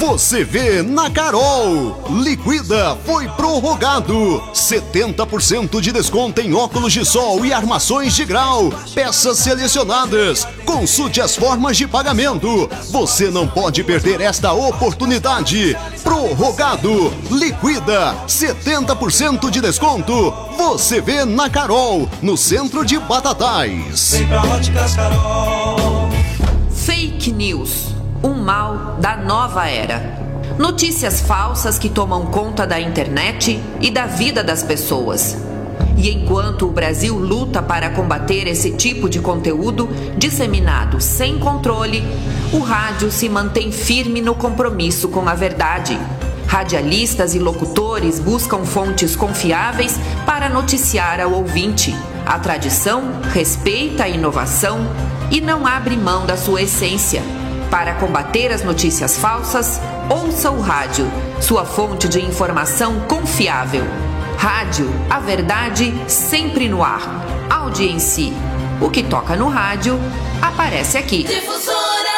você vê na Carol. Liquida foi prorrogado. 70% de desconto em óculos de sol e armações de grau. Peças selecionadas. Consulte as formas de pagamento. Você não pode perder esta oportunidade. Prorrogado. Liquida. 70% de desconto. Você vê na Carol, no centro de Batatais. Vem pra Óticas Carol. Fake news, um mal da nova era. Notícias falsas que tomam conta da internet e da vida das pessoas. E enquanto o Brasil luta para combater esse tipo de conteúdo disseminado sem controle, o rádio se mantém firme no compromisso com a verdade. Radialistas e locutores buscam fontes confiáveis para noticiar ao ouvinte. A tradição respeita a inovação e não abre mão da sua essência. Para combater as notícias falsas, ouça o rádio, sua fonte de informação confiável. Rádio, a verdade sempre no ar. Audiência. O que toca no rádio, aparece aqui. Difusora!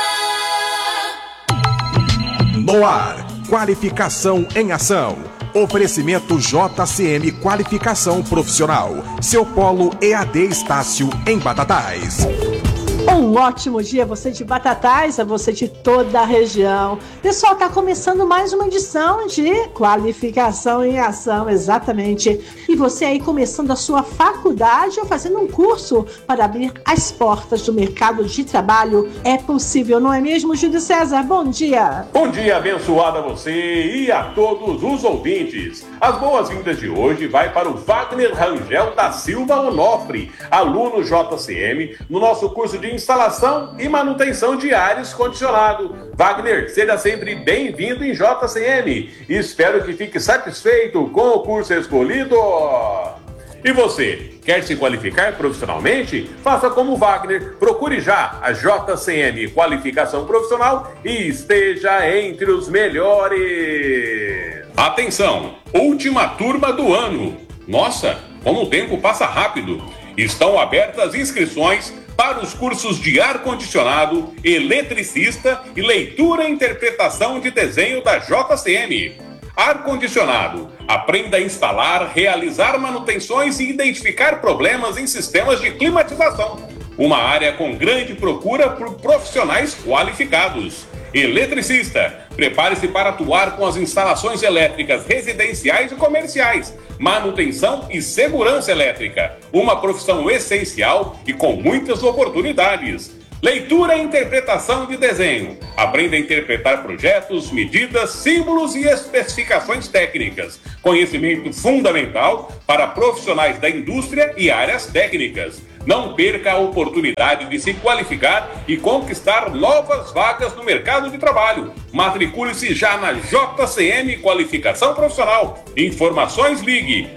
No ar, qualificação em ação. Oferecimento JCM Qualificação Profissional. Seu polo EAD Estácio em Batatais. Um ótimo dia a você de Batatais, a você de toda a região. Pessoal, está começando mais uma edição de Qualificação em Ação, exatamente. E você aí começando a sua faculdade ou fazendo um curso para abrir as portas do mercado de trabalho. É possível, não é mesmo, Júlio César? Bom dia! Bom dia, abençoado a você e a todos os ouvintes. As boas-vindas de hoje vai para o Wagner Rangel da Silva Onofre, aluno JCM, no nosso curso de instalação e manutenção de ares condicionado. Wagner, seja sempre bem-vindo em JCM. Espero que fique satisfeito com o curso escolhido. E você, quer se qualificar profissionalmente? Faça como Wagner, procure já a JCM Qualificação Profissional e esteja entre os melhores. Atenção, última turma do ano. Nossa, como o tempo passa rápido. Estão abertas inscrições para os cursos de ar-condicionado, eletricista e leitura e interpretação de desenho da JCM. Ar-condicionado. Aprenda a instalar, realizar manutenções e identificar problemas em sistemas de climatização. Uma área com grande procura por profissionais qualificados. Eletricista. Prepare-se para atuar com as instalações elétricas residenciais e comerciais. Manutenção e segurança elétrica. Uma profissão essencial e com muitas oportunidades. Leitura e interpretação de desenho. Aprenda a interpretar projetos, medidas, símbolos e especificações técnicas. Conhecimento fundamental para profissionais da indústria e áreas técnicas. Não perca a oportunidade de se qualificar e conquistar novas vagas no mercado de trabalho. Matricule-se já na JCM Qualificação Profissional. Informações ligue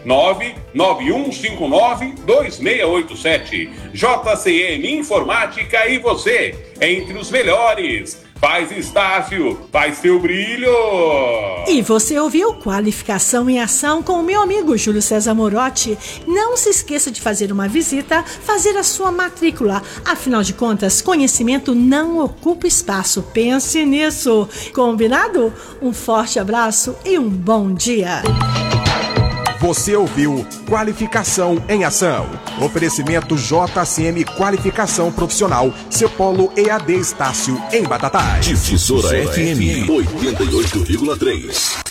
991592687. JCM Informática e você, entre os melhores. Faz Estácio, faz seu brilho! E você ouviu Qualificação em Ação com o meu amigo Júlio César Morotti. Não se esqueça de fazer uma visita, fazer a sua matrícula. Afinal de contas, conhecimento não ocupa espaço. Pense nisso. Combinado? Um forte abraço e um bom dia! Você ouviu Qualificação em Ação. Oferecimento JCM Qualificação Profissional. Seu polo EAD Estácio em Batatais. Difusora FM 88,3.